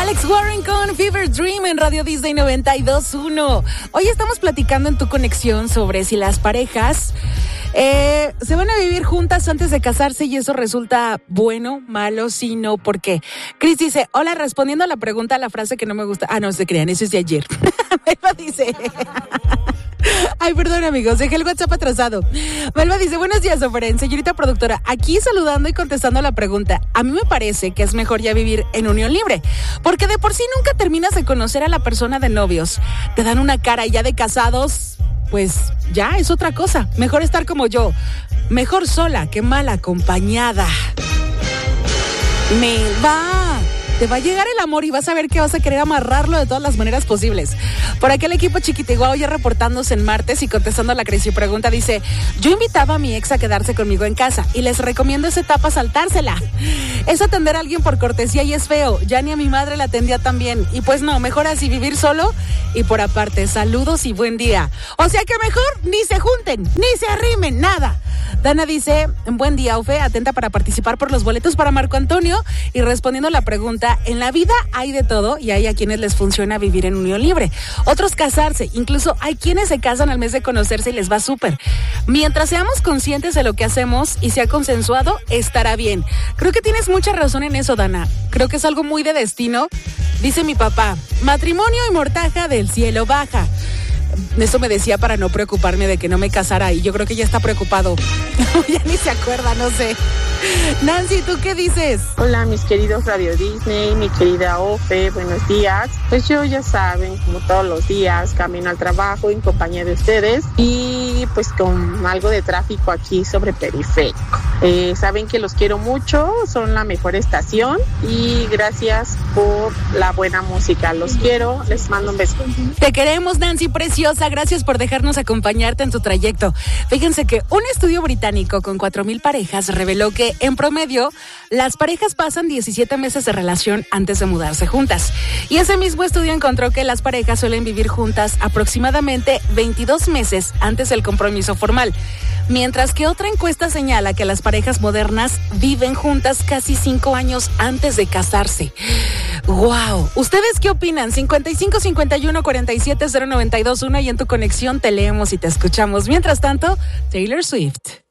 Alex Warren con Fever Dream en Radio Disney 92.1. Hoy estamos platicando en Tu Conexión sobre si las parejas se van a vivir juntas antes de casarse y eso resulta bueno, malo, sí, no, ¿por qué? Chris dice, hola, respondiendo a la pregunta, la frase que no me gusta. No se crean, eso es de ayer. Melba dice... Ay, perdón, amigos, dejé el WhatsApp atrasado. Melba dice, buenos días, Oferen, señorita productora, aquí saludando y contestando la pregunta. A mí me parece que es mejor ya vivir en unión libre, porque de por sí nunca terminas de conocer a la persona de novios. Te dan una cara y ya de casados, pues ya es otra cosa. Mejor estar como yo, mejor sola que mal acompañada. Melba, te va a llegar el amor y vas a ver que vas a querer amarrarlo de todas las maneras posibles. Por aquí el equipo Chiquitiguao ya reportándose en martes y contestando a la crazy pregunta dice, yo invitaba a mi ex a quedarse conmigo en casa y les recomiendo esa etapa saltársela. Es atender a alguien por cortesía y es feo. Ya ni a mi madre la atendía tan bien. Y pues no, mejor así vivir solo y por aparte, saludos y buen día. O sea que mejor ni se junten, ni se arrimen, nada. Dana dice, buen día, Ofe, atenta para participar por los boletos para Marco Antonio. Y respondiendo a la pregunta, en la vida hay de todo y hay a quienes les funciona vivir en unión libre. Otros casarse, incluso hay quienes se casan al mes de conocerse y les va súper. Mientras seamos conscientes de lo que hacemos y sea consensuado, estará bien. Creo que tienes mucha razón en eso, Dana. Creo que es algo muy de destino. Dice mi papá, matrimonio y mortaja del cielo baja. Eso me decía para no preocuparme de que no me casara y yo creo que ya está preocupado. Ya ni se acuerda, no sé. Nancy, ¿tú qué dices? Hola, mis queridos Radio Disney, mi querida Ofe, buenos días. Pues yo ya saben, como todos los días, camino al trabajo en compañía de ustedes y pues con algo de tráfico aquí sobre Periférico. Saben que los quiero mucho, son la mejor estación y gracias por la buena música. Los quiero, les mando un beso. Te queremos, Nancy, preciosa. Gracias por dejarnos acompañarte en tu trayecto. Fíjense que un estudio británico con 4,000 parejas reveló que en promedio las parejas pasan 17 meses de relación antes de mudarse juntas. Y ese mismo estudio encontró que las parejas suelen vivir juntas aproximadamente 22 meses antes del compromiso formal. Mientras que otra encuesta señala que las parejas modernas viven juntas casi 5 años antes de casarse. ¡Wow! ¿Ustedes qué opinan? 55 51 47 0921 y en Tu Conexión te leemos y te escuchamos. Mientras tanto, Taylor Swift.